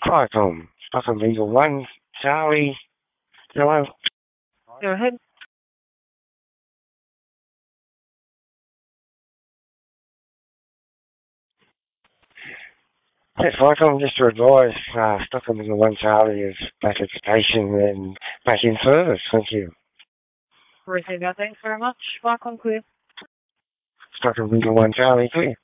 Qualcomm, Stockholm Legal 1, Charlie, hello. Go ahead. Yes, Qualcomm, just to advise, Stockholm Legal 1, Charlie is back at station and back in service, thank you. Receive that. Thanks very much. Welcome, clear. Stockholm Legal 1, Charlie, clear.